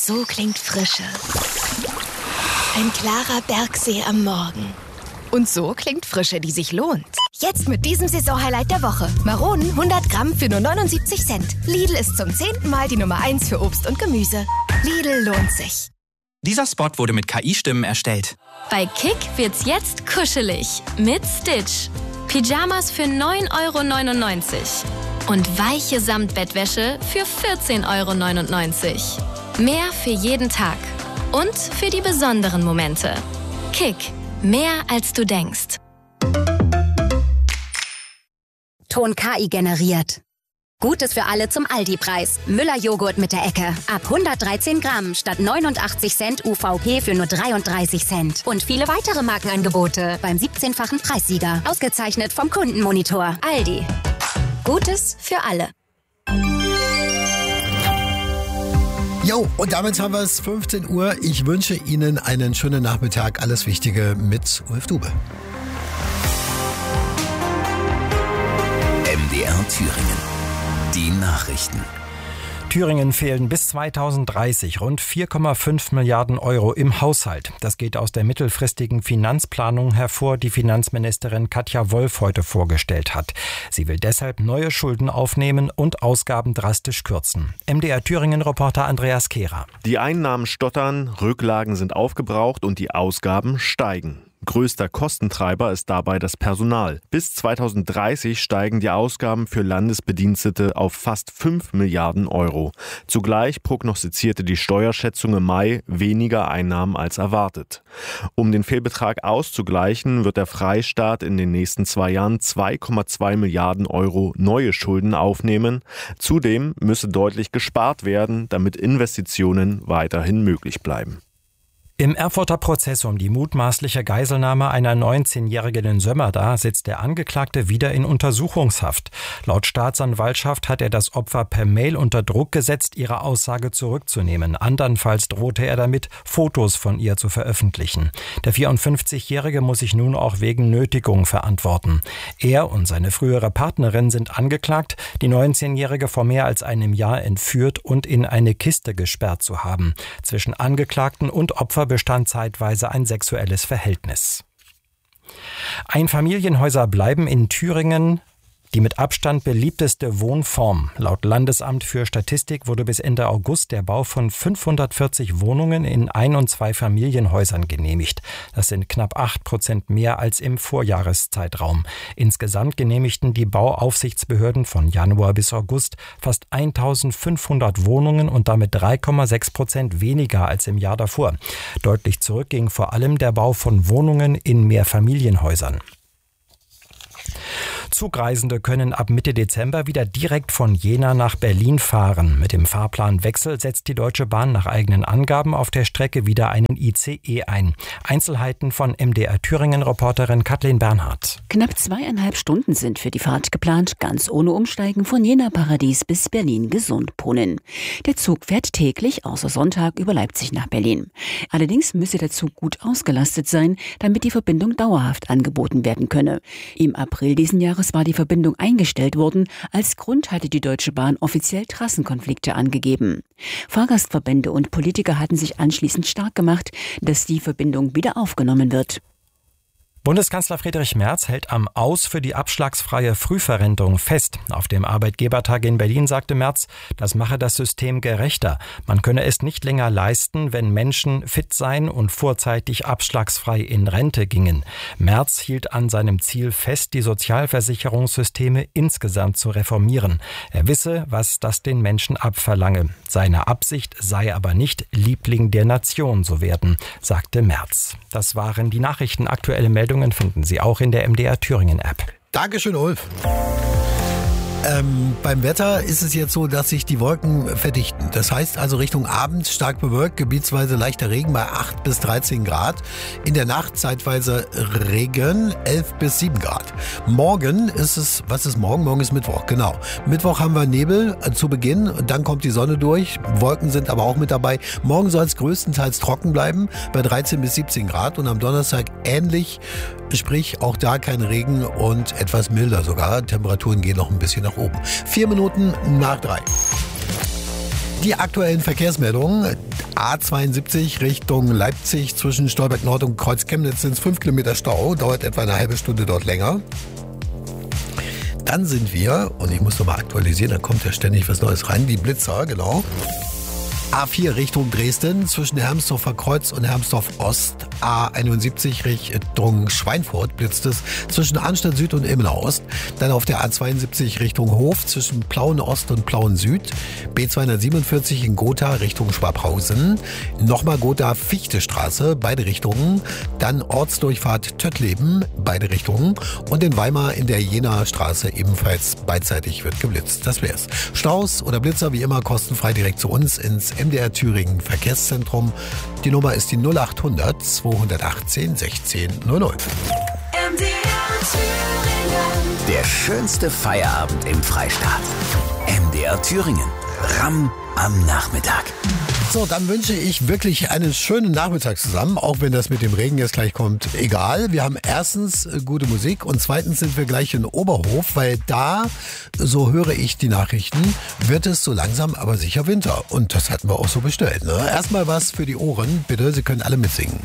So klingt Frische. Ein klarer Bergsee am Morgen. Und so klingt Frische, die sich lohnt. Jetzt mit diesem Saisonhighlight der Woche. Maronen 100 Gramm für nur 79 Cent. Lidl ist zum 10. Mal die Nummer 1 für Obst und Gemüse. Lidl lohnt sich. Dieser Spot wurde mit KI-Stimmen erstellt. Bei Kick wird's jetzt kuschelig. Mit Stitch. Pyjamas für 9,99 €. Und weiche Samtbettwäsche für 14,99 €. Mehr für jeden Tag. Und für die besonderen Momente. Kick. Mehr als du denkst. Ton KI generiert. Gutes für alle zum Aldi-Preis. Müller-Joghurt mit der Ecke. Ab 113 Gramm statt 89 Cent UVP für nur 33 Cent. Und viele weitere Markenangebote beim 17-fachen Preissieger. Ausgezeichnet vom Kundenmonitor. Aldi. Gutes für alle. Jo, und damit haben wir es 15 Uhr. Ich wünsche Ihnen einen schönen Nachmittag. Alles Wichtige mit Ulf Dube. MDR Thüringen. Die Nachrichten. Thüringen fehlen bis 2030 rund 4,5 Milliarden € im Haushalt. Das geht aus der mittelfristigen Finanzplanung hervor, die Finanzministerin Katja Wolf heute vorgestellt hat. Sie will deshalb neue Schulden aufnehmen und Ausgaben drastisch kürzen. MDR Thüringen-Reporter Andreas Kehrer. Die Einnahmen stottern, Rücklagen sind aufgebraucht und die Ausgaben steigen. Größter Kostentreiber ist dabei das Personal. Bis 2030 steigen die Ausgaben für Landesbedienstete auf fast 5 Milliarden €. Zugleich prognostizierte die Steuerschätzung im Mai weniger Einnahmen als erwartet. Um den Fehlbetrag auszugleichen, wird der Freistaat in den nächsten 2 Jahren 2,2 Milliarden € neue Schulden aufnehmen. Zudem müsse deutlich gespart werden, damit Investitionen weiterhin möglich bleiben. Im Erfurter Prozess um die mutmaßliche Geiselnahme einer 19-Jährigen in Sömmerda sitzt der Angeklagte wieder in Untersuchungshaft. Laut Staatsanwaltschaft hat er das Opfer per Mail unter Druck gesetzt, ihre Aussage zurückzunehmen. Andernfalls drohte er damit, Fotos von ihr zu veröffentlichen. Der 54-Jährige muss sich nun auch wegen Nötigung verantworten. Er und seine frühere Partnerin sind angeklagt, die 19-Jährige vor mehr als einem Jahr entführt und in eine Kiste gesperrt zu haben. Zwischen Angeklagten und Opfer bestand zeitweise ein sexuelles Verhältnis. Einfamilienhäuser bleiben in Thüringen die mit Abstand beliebteste Wohnform. Laut Landesamt für Statistik wurde bis Ende August der Bau von 540 Wohnungen in Ein- und Zweifamilienhäusern genehmigt. Das sind knapp 8% mehr als im Vorjahreszeitraum. Insgesamt genehmigten die Bauaufsichtsbehörden von Januar bis August fast 1500 Wohnungen und damit 3,6% weniger als im Jahr davor. Deutlich zurück ging vor allem der Bau von Wohnungen in Mehrfamilienhäusern. Zugreisende können ab Mitte Dezember wieder direkt von Jena nach Berlin fahren. Mit dem Fahrplanwechsel setzt die Deutsche Bahn nach eigenen Angaben auf der Strecke wieder einen ICE ein. Einzelheiten von MDR Thüringen-Reporterin Kathleen Bernhardt. Knapp 2,5 Stunden sind für die Fahrt geplant, ganz ohne Umsteigen von Jena Paradies bis Berlin Gesundbrunnen. Der Zug fährt täglich, außer Sonntag, über Leipzig nach Berlin. Allerdings müsse der Zug gut ausgelastet sein, damit die Verbindung dauerhaft angeboten werden könne. Im April diesen Jahres war die Verbindung eingestellt worden. Als Grund hatte die Deutsche Bahn offiziell Trassenkonflikte angegeben. Fahrgastverbände und Politiker hatten sich anschließend stark gemacht, dass die Verbindung wieder aufgenommen wird. Bundeskanzler Friedrich Merz hält am Aus für die abschlagsfreie Frühverrentung fest. Auf dem Arbeitgebertag in Berlin sagte Merz, das mache das System gerechter. Man könne es nicht länger leisten, wenn Menschen fit seien und vorzeitig abschlagsfrei in Rente gingen. Merz hielt an seinem Ziel fest, die Sozialversicherungssysteme insgesamt zu reformieren. Er wisse, was das den Menschen abverlange. Seine Absicht sei aber nicht, Liebling der Nation zu werden, sagte Merz. Das waren die Nachrichten. Aktuelle Meldungen finden Sie auch in der MDR Thüringen App. Dankeschön, Ulf. Beim Wetter ist es jetzt so, dass sich die Wolken verdichten. Das heißt also Richtung Abend stark bewölkt, gebietsweise leichter Regen bei 8 bis 13 Grad. In der Nacht zeitweise Regen, 11 bis 7 Grad. Morgen ist es, was ist morgen? Morgen ist Mittwoch, genau. Mittwoch haben wir Nebel zu Beginn, dann kommt die Sonne durch. Wolken sind aber auch mit dabei. Morgen soll es größtenteils trocken bleiben bei 13 bis 17 Grad und am Donnerstag ähnlich. Sprich, auch da kein Regen und etwas milder sogar. Temperaturen gehen noch ein bisschen nach oben. 4 Minuten nach 3. Die aktuellen Verkehrsmeldungen. A72 Richtung Leipzig zwischen Stolberg Nord und Kreuz Chemnitz sind es 5 Kilometer Stau. Dauert etwa eine halbe Stunde dort länger. Dann sind wir, und ich muss nochmal aktualisieren, da kommt ja ständig was Neues rein, die Blitzer, genau. A4 Richtung Dresden zwischen Hermsdorfer Kreuz und Hermsdorf Ost. A71 Richtung Schweinfurt blitzt es zwischen Arnstadt Süd und Ilmenau Ost. Dann auf der A72 Richtung Hof zwischen Plauen Ost und Plauen Süd. B247 in Gotha Richtung Schwabhausen. Nochmal Gotha Fichtestraße, beide Richtungen. Dann Ortsdurchfahrt Töttleben, beide Richtungen. Und in Weimar in der Jenaer Straße ebenfalls beidseitig wird geblitzt. Das wär's. Staus oder Blitzer wie immer kostenfrei direkt zu uns ins MDR Thüringen Verkehrszentrum. Die Nummer ist die 0800 218 16 00. MDR Thüringen. Der schönste Feierabend im Freistaat. MDR Thüringen. Ramm am Nachmittag. So, dann wünsche ich wirklich einen schönen Nachmittag zusammen, auch wenn das mit dem Regen jetzt gleich kommt. Egal, wir haben erstens gute Musik und zweitens sind wir gleich in Oberhof, weil da, so höre ich die Nachrichten, wird es so langsam aber sicher Winter. Und das hatten wir auch so bestellt. Ne? Erstmal was für die Ohren, bitte, Sie können alle mitsingen.